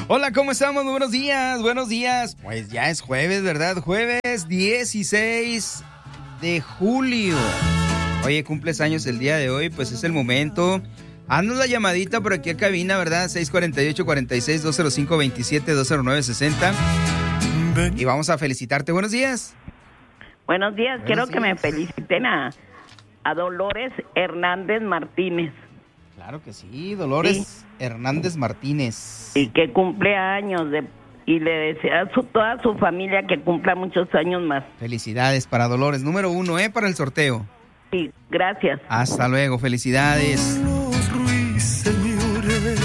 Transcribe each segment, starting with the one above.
Hola, ¿cómo estamos? Muy buenos días, buenos días. Pues ya es jueves, ¿verdad? Jueves 16 de julio. Oye, cumples años el día de hoy, pues es el momento. Haznos la llamadita por aquí a cabina, ¿verdad? 648-46-205-27-209-60. Y vamos a felicitarte. Buenos días. Buenos días. Quiero que me feliciten a Dolores Hernández Martínez. Claro que sí, Dolores Hernández Martínez. Y que cumple años y le desea a toda su familia que cumpla muchos años más. Felicidades para Dolores. Número 1, para el sorteo. Sí, gracias. Hasta luego, felicidades. Los ruiseñores,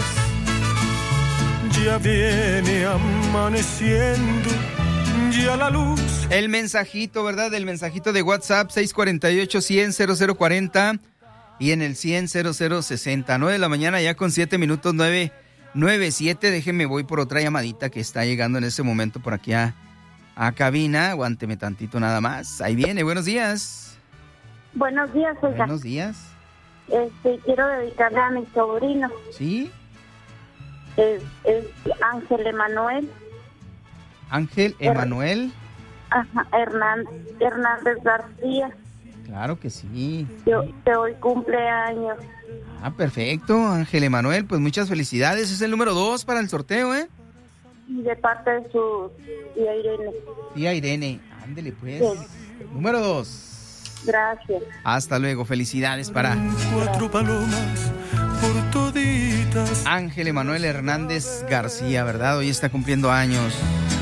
ya viene amaneciendo, ya la luz. El mensajito, ¿verdad? El mensajito de WhatsApp, 648-100-0040 y en el 100-0060. 9 de la mañana ya con 7 minutos, 9:07. Déjeme, voy por otra llamadita que está llegando en ese momento por aquí a cabina. Aguánteme tantito nada más. Ahí viene, buenos días. Buenos días, oiga. Buenos días. Quiero dedicarle a mi sobrino. ¿Sí? Es Ángel Emanuel. Ángel Emanuel. Ajá, Hernández García. Claro que sí. Que hoy cumpleaños. Ah, perfecto, Ángel Emanuel. Pues muchas felicidades. Es el número 2 para el sorteo, ¿eh? Y de parte de su tía Irene. Tía Irene, ándele pues. Sí. Número 2. Gracias. Hasta luego, felicidades para 4 palomas por toditas. Ángel Emanuel Hernández García, ¿verdad? Hoy está cumpliendo años.